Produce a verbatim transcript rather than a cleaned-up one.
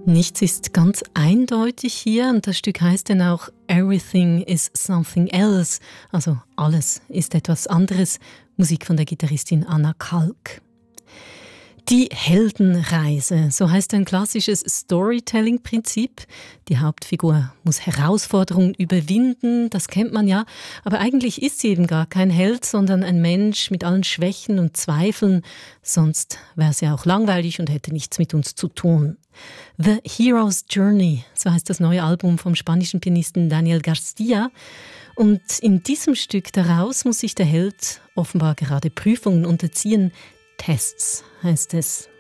Nichts ist ganz eindeutig hier und das Stück heißt dann auch Everything is something else, also alles ist etwas anderes. Musik von der Gitarristin Anna Kalk. Die Heldenreise, so heißt ein klassisches Storytelling-Prinzip. Die Hauptfigur muss Herausforderungen überwinden, das kennt man ja. Aber eigentlich ist sie eben gar kein Held, sondern ein Mensch mit allen Schwächen und Zweifeln. Sonst wäre sie auch langweilig und hätte nichts mit uns zu tun. The Hero's Journey, so heißt das neue Album vom spanischen Pianisten Daniel Garcia. Und in diesem Stück daraus muss sich der Held offenbar gerade Prüfungen unterziehen. Tests heißt es.